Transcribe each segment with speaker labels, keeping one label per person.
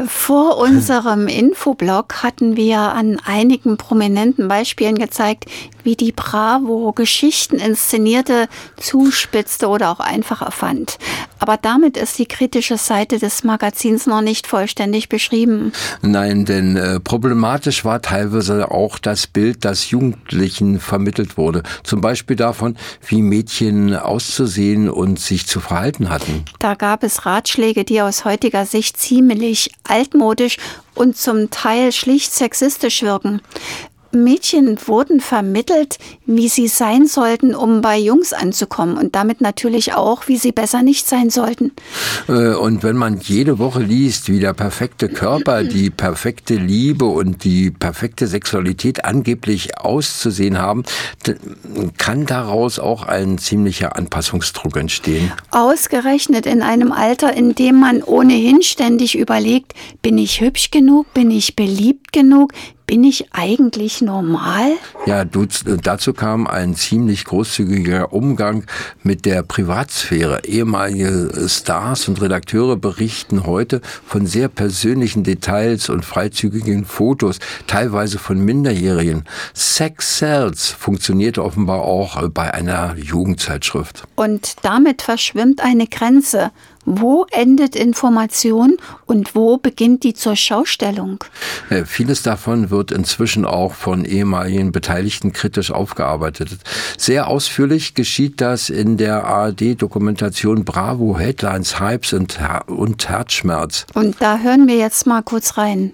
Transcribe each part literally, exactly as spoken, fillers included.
Speaker 1: Vor unserem Infoblog hatten wir an einigen prominenten Beispielen gezeigt, wie die Bravo Geschichten inszenierte, zuspitzte oder auch einfach erfand. Aber damit ist die kritische Seite des Magazins noch nicht vollständig beschrieben.
Speaker 2: Nein, denn äh, problematisch war teilweise auch das Bild, das Jugendlichen vermittelt wurde. Zum Beispiel davon, wie Mädchen auszusehen und sich zu verhalten hatten.
Speaker 1: Da gab es Ratschläge, die aus heutiger Sicht ziemlich altmodisch und zum Teil schlicht sexistisch wirken. Mädchen wurden vermittelt, wie sie sein sollten, um bei Jungs anzukommen und damit natürlich auch, wie sie besser nicht sein sollten.
Speaker 2: Und wenn man jede Woche liest, wie der perfekte Körper, die perfekte Liebe und die perfekte Sexualität angeblich auszusehen haben, kann daraus auch ein ziemlicher Anpassungsdruck entstehen.
Speaker 1: Ausgerechnet in einem Alter, in dem man ohnehin ständig überlegt, bin ich hübsch genug, bin ich beliebt genug, bin ich eigentlich normal?
Speaker 2: Ja, du, dazu kam ein ziemlich großzügiger Umgang mit der Privatsphäre. Ehemalige Stars und Redakteure berichten heute von sehr persönlichen Details und freizügigen Fotos, teilweise von Minderjährigen. Sex Sells funktionierte offenbar auch bei einer Jugendzeitschrift.
Speaker 1: Und damit verschwimmt eine Grenze. Wo endet Information und wo beginnt die Zurschaustellung?
Speaker 2: Ja, vieles davon wird inzwischen auch von ehemaligen Beteiligten kritisch aufgearbeitet. Sehr ausführlich geschieht das in der A R D-Dokumentation Bravo, Headlines, Hypes und, Her- und Herzschmerz.
Speaker 1: Und da hören wir jetzt mal kurz rein.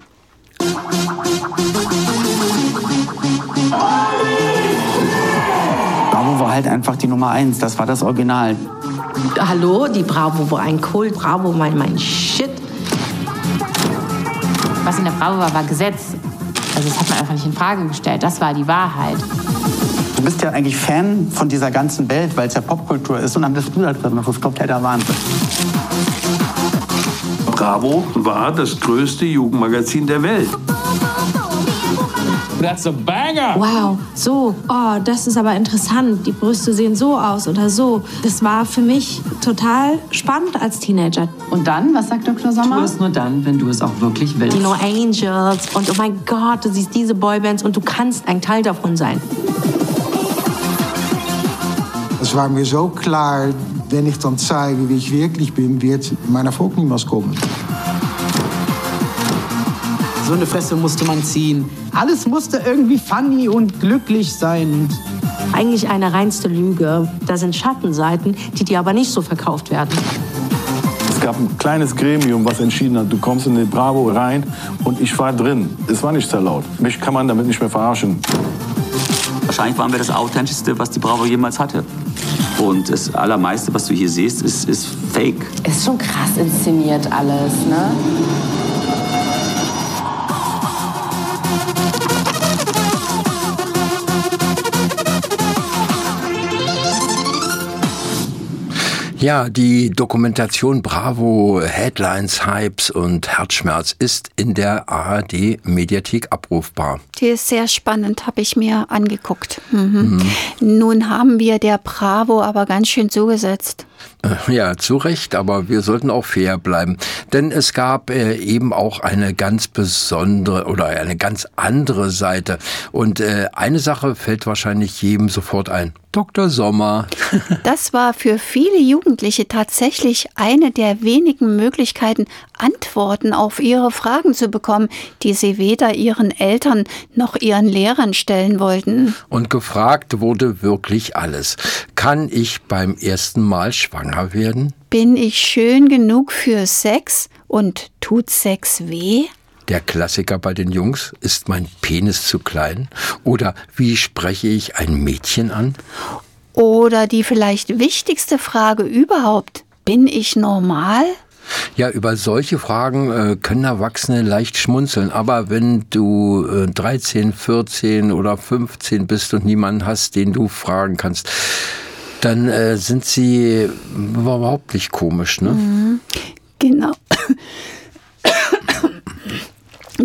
Speaker 3: Bravo war halt einfach die Nummer eins, das war das Original.
Speaker 4: Hallo, die Bravo war ein Kult. Bravo mein, mein Shit.
Speaker 5: Was in der Bravo war, war Gesetz. Also das hat man einfach nicht in Frage gestellt. Das war die Wahrheit.
Speaker 3: Du bist ja eigentlich Fan von dieser ganzen Welt, weil es ja Popkultur ist. Und dann bist du da drin. Das ist kompletter Wahnsinn.
Speaker 6: Bravo war das größte Jugendmagazin der Welt.
Speaker 7: That's a banger!
Speaker 8: Wow, so, oh, das ist aber interessant. Die Brüste sehen so aus oder so. Das war für mich total spannend als Teenager.
Speaker 9: Und dann, was sagt Doktor Sommer?
Speaker 10: Tu es nur dann, wenn du es auch wirklich willst.
Speaker 4: Die No Angels und oh mein Gott, du siehst diese Boybands und du kannst ein Teil davon sein.
Speaker 11: Es war mir so klar, wenn ich dann zeige, wie ich wirklich bin, wird mein Erfolg niemals kommen.
Speaker 12: So eine Fresse musste man ziehen. Alles musste irgendwie funny und glücklich sein.
Speaker 4: Eigentlich eine reinste Lüge. Da sind Schattenseiten, die dir aber nicht so verkauft werden.
Speaker 6: Es gab ein kleines Gremium, was entschieden hat, du kommst in die Bravo rein und ich war drin. Es war nicht sehr laut. Mich kann man damit nicht mehr verarschen.
Speaker 13: Wahrscheinlich waren wir das Authentischste, was die Bravo jemals hatte. Und das Allermeiste, was du hier siehst, ist, ist fake.
Speaker 9: Ist schon krass inszeniert alles, ne?
Speaker 2: Ja, die Dokumentation Bravo, Headlines, Hypes und Herzschmerz ist in der A R D-Mediathek abrufbar.
Speaker 1: Die ist sehr spannend, habe ich mir angeguckt. Mhm. Mhm. Nun haben wir der Bravo aber ganz schön zugesetzt.
Speaker 2: Ja, zu Recht, aber wir sollten auch fair bleiben. Denn es gab äh, eben auch eine ganz besondere oder eine ganz andere Seite. Und äh, eine Sache fällt wahrscheinlich jedem sofort ein. Doktor Sommer.
Speaker 1: Das war für viele Jugendliche tatsächlich eine der wenigen Möglichkeiten, Antworten auf ihre Fragen zu bekommen, die sie weder ihren Eltern noch ihren Lehrern stellen wollten.
Speaker 2: Und gefragt wurde wirklich alles. Kann ich beim ersten Mal schwanger werden?
Speaker 1: Bin ich schön genug für Sex und tut Sex weh?
Speaker 2: Der Klassiker bei den Jungs, ist mein Penis zu klein? Oder wie spreche ich ein Mädchen an?
Speaker 1: Oder die vielleicht wichtigste Frage überhaupt, bin ich normal?
Speaker 2: Ja, über solche Fragen äh, können Erwachsene leicht schmunzeln. Aber wenn du äh, dreizehn, vierzehn oder fünfzehn bist und niemanden hast, den du fragen kannst, dann äh, sind sie überhaupt nicht komisch, ne?
Speaker 1: Mhm. Genau.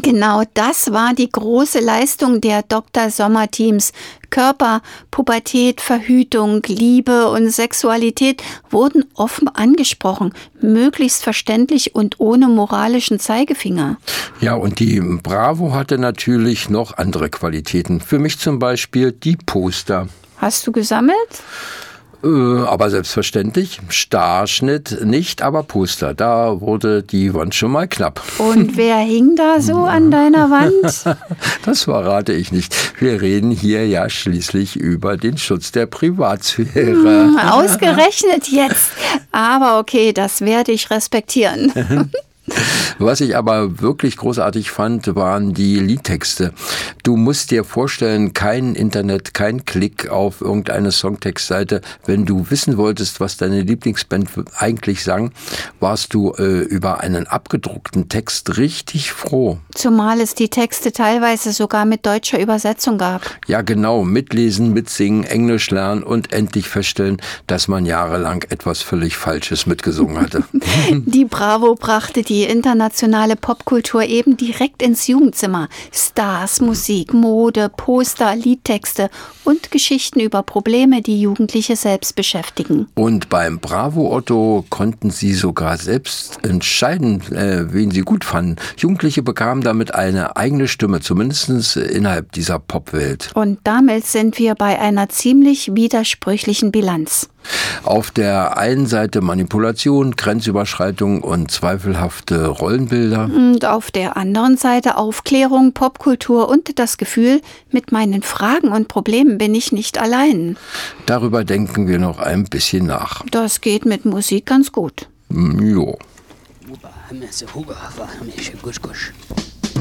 Speaker 1: Genau das war die große Leistung der Doktor Sommer-Teams. Körper, Pubertät, Verhütung, Liebe und Sexualität wurden offen angesprochen, möglichst verständlich und ohne moralischen Zeigefinger.
Speaker 2: Ja, und die Bravo hatte natürlich noch andere Qualitäten. Für mich zum Beispiel die Poster.
Speaker 1: Hast du gesammelt?
Speaker 2: Aber selbstverständlich, Starschnitt nicht, aber Poster. Da wurde die Wand schon mal knapp.
Speaker 1: Und wer hing da so an deiner Wand?
Speaker 2: Das verrate ich nicht. Wir reden hier ja schließlich über den Schutz der Privatsphäre.
Speaker 1: Hm, ausgerechnet jetzt. Aber okay, das werde ich respektieren.
Speaker 2: Was ich aber wirklich großartig fand, waren die Liedtexte. Du musst dir vorstellen, kein Internet, kein Klick auf irgendeine Songtextseite. Wenn du wissen wolltest, was deine Lieblingsband eigentlich sang, warst du äh, über einen abgedruckten Text richtig froh.
Speaker 1: Zumal es die Texte teilweise sogar mit deutscher Übersetzung gab.
Speaker 2: Ja, genau. Mitlesen, mitsingen, Englisch lernen und endlich feststellen, dass man jahrelang etwas völlig Falsches mitgesungen hatte.
Speaker 1: Die Bravo brachte die Die internationale Popkultur eben direkt ins Jugendzimmer. Stars, Musik, Mode, Poster, Liedtexte und Geschichten über Probleme, die Jugendliche selbst beschäftigen.
Speaker 2: Und beim Bravo Otto konnten sie sogar selbst entscheiden, äh, wen sie gut fanden. Jugendliche bekamen damit eine eigene Stimme, zumindest innerhalb dieser Popwelt.
Speaker 1: Und damit sind wir bei einer ziemlich widersprüchlichen Bilanz.
Speaker 2: Auf der einen Seite Manipulation, Grenzüberschreitung und zweifelhafte Rollenbilder.
Speaker 1: Und auf der anderen Seite Aufklärung, Popkultur und das Gefühl, mit meinen Fragen und Problemen bin ich nicht allein.
Speaker 2: Darüber denken wir noch ein bisschen nach.
Speaker 1: Das geht mit Musik ganz gut.
Speaker 2: Jo.